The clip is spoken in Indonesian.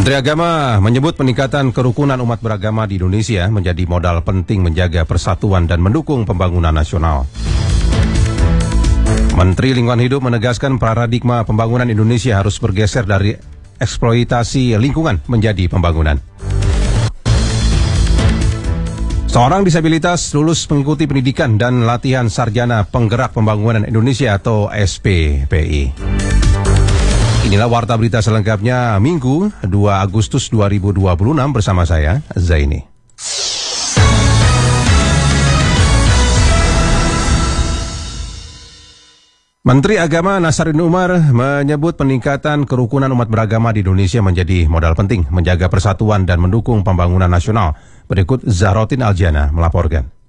Menteri Agama menyebut peningkatan kerukunan umat beragama di Indonesia menjadi modal penting menjaga persatuan dan mendukung pembangunan nasional. Menteri Lingkungan Hidup menegaskan paradigma pembangunan Indonesia harus bergeser dari eksploitasi lingkungan menjadi pembangunan. Seorang disabilitas lulus mengikuti pendidikan dan latihan Sarjana Penggerak Pembangunan Indonesia atau SPPI. Inilah warta berita selengkapnya Minggu 2 Agustus 2026 bersama saya, Zaini. Menteri Agama Nasaruddin Umar menyebut peningkatan kerukunan umat beragama di Indonesia menjadi modal penting menjaga persatuan dan mendukung pembangunan nasional. Berikut Zahrotin Aljana melaporkan.